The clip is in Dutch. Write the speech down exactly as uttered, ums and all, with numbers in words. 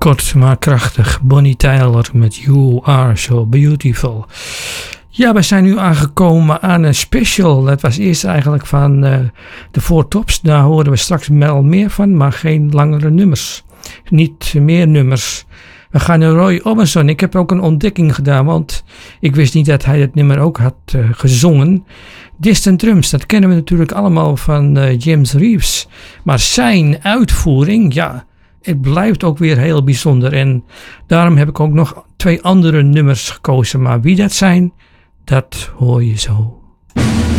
kort maar krachtig. Bonnie Tyler met You Are So Beautiful. Ja, we zijn nu aangekomen aan een special. Dat was eerst eigenlijk van uh, de Four Tops. Daar horen we straks wel meer van, maar geen langere nummers. Niet meer nummers. We gaan naar Roy Orbison. Ik heb ook een ontdekking gedaan, want ik wist niet dat hij het nummer ook had uh, gezongen. Distant Drums, dat kennen we natuurlijk allemaal van uh, James Reeves. Maar zijn uitvoering, ja, het blijft ook weer heel bijzonder. En daarom heb ik ook nog twee andere nummers gekozen. Maar wie dat zijn, dat hoor je zo.